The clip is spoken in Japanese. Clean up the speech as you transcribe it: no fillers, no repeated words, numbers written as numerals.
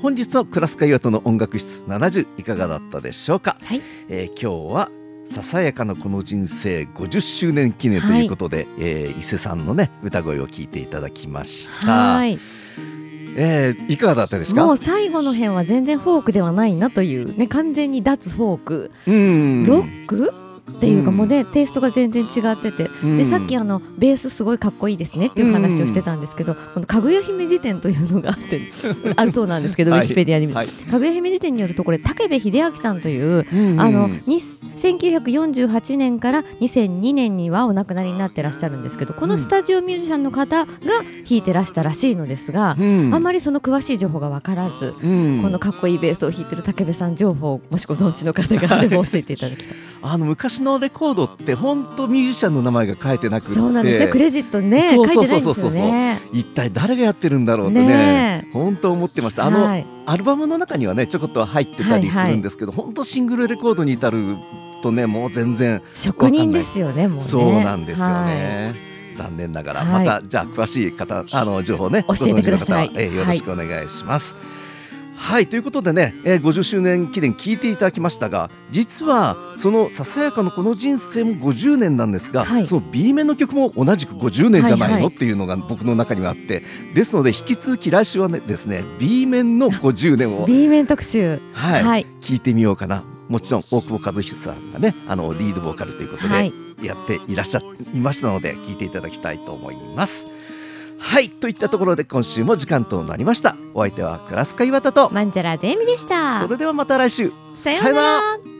本日のクラス会岩戸の音楽室70いかがだったでしょうか。 はい、 今日はささやかなこの人生50周年記念ということで、伊勢さんのね歌声を聞いていただきました。 はい、 いかがだったですか。 もう最後の辺は全然フォークではないなというね、完全に脱フォーク、ロックっていうかもうね、テイストが全然違ってて、でさっきベースすごいかっこいいですねっていう話をしてたんですけど、このかぐや姫辞典というのがあってあるそうなんですけど、ウィキペディアに見る、かぐや姫辞典によるとこれ武部秀明さんという、1948年から2002年にはお亡くなりになってらっしゃるんですけど、このスタジオミュージシャンの方が弾いてらしたらしいのですが、あんまりその詳しい情報が分からず、このかっこいいベースを弾いてる武部さん情報をもしご存知の方があれば教えていただきたい。 昔のレコードって本当ミュージシャンの名前が書いてなくて、 そうなんですね、クレジットね書いてないんですよね。 一体誰がやってるんだろうってね本当思ってました。アルバムの中にはねちょこっと入ってたりするんですけど、本当シングルレコードに至るとねもう全然職人ですよね。もうねそうなんですよね、残念ながら、またじゃあ詳しい方情報ね教えてください。 よろしくお願いします。はい、ということでね、50周年記念聞いていただきましたが、実はそのささやかなこの人生も50年なんですが、その B 面の曲も同じく50年じゃないのっていうのが僕の中にはあって、ですので引き続き来週はねですね B 面の50年を B 面特集、 聞いてみようかな。もちろん大久保和久さんがねリードボーカルということでやっていらっしゃいましたので、聞いていただきたいと思います。はい、といったところで今週も時間となりました。お相手はクラス会岩田とマンジャラゼミでした。 それではまた来週、 さようなら。